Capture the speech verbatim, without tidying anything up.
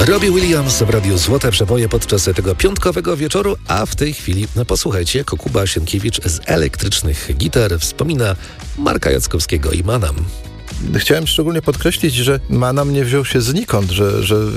Robbie Williams w Radiu Złote Przeboje podczas tego piątkowego wieczoru, a w tej chwili no posłuchajcie, jak Kuba Sienkiewicz z Elektrycznych Gitar wspomina Marka Jackowskiego i Manam. Chciałem szczególnie podkreślić, że Manam nie wziął się znikąd, że, że